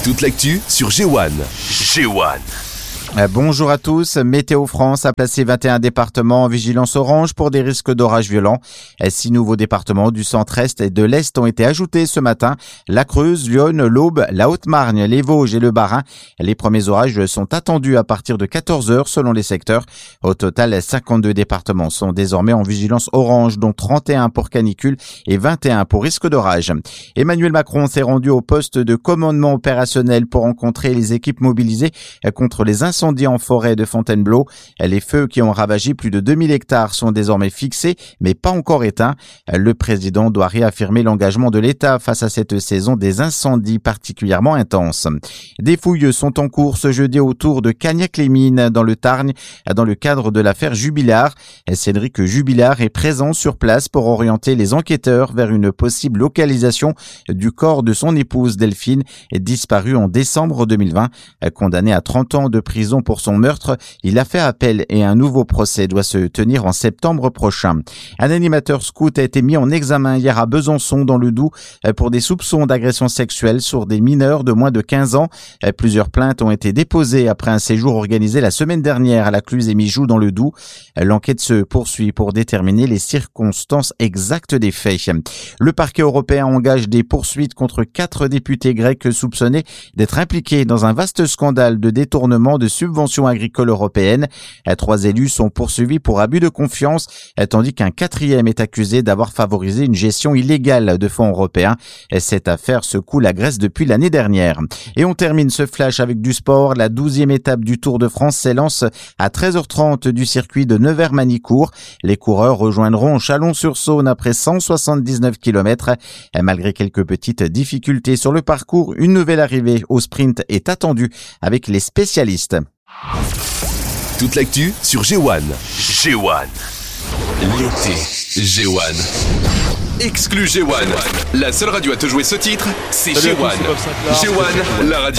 Toute l'actu sur G1. Bonjour à tous. Météo France a placé 21 départements en vigilance orange pour des risques d'orages violents. 6 nouveaux départements du centre-est et de l'est ont été ajoutés ce matin. La Creuse, l'Yonne, l'Aube, la Haute-Marne, les Vosges et le Bas-Rhin. Les premiers orages sont attendus à partir de 14h selon les secteurs. Au total, 52 départements sont désormais en vigilance orange, dont 31 pour canicule et 21 pour risque d'orage. Emmanuel Macron s'est rendu au poste de commandement opérationnel pour rencontrer les équipes mobilisées contre les incendies en forêt de Fontainebleau. Les feux qui ont ravagé plus de 2000 hectares sont désormais fixés, mais pas encore éteints. Le président doit réaffirmer l'engagement de l'État face à cette saison des incendies particulièrement intenses. Des fouilles sont en cours ce jeudi autour de Cagnac-les-Mines dans le Tarn, dans le cadre de l'affaire Jubilard. Cédric Jubilard est présent sur place pour orienter les enquêteurs vers une possible localisation du corps de son épouse Delphine, disparue en décembre 2020. Condamné à 30 ans de prison pour son meurtre, il a fait appel et un nouveau procès doit se tenir en septembre prochain. Un animateur scout a été mis en examen hier à Besançon dans le Doubs pour des soupçons d'agression sexuelle sur des mineurs de moins de 15 ans. Plusieurs plaintes ont été déposées après un séjour organisé la semaine dernière à la Cluse-et-Mijoux dans le Doubs. L'enquête se poursuit pour déterminer les circonstances exactes des faits. Le parquet européen engage des poursuites contre 4 députés grecs soupçonnés d'être impliqués dans un vaste scandale de détournement de subventions agricoles européennes. 3 élus sont poursuivis pour abus de confiance, tandis qu'un 4e est accusé d'avoir favorisé une gestion illégale de fonds européens. Cette affaire secoue la Grèce depuis l'année dernière. Et on termine ce flash avec du sport. La 12e étape du Tour de France s'élance à 13h30 du circuit de Nevers-Manicourt. Les coureurs rejoindront Chalon-sur-Saône après 179 km. Malgré quelques petites difficultés sur le parcours, une nouvelle arrivée au sprint est attendue avec les spécialistes. Toute l'actu sur G1. L'été G1. Exclu G1. La seule radio à te jouer ce titre, c'est G1. G1, la radio.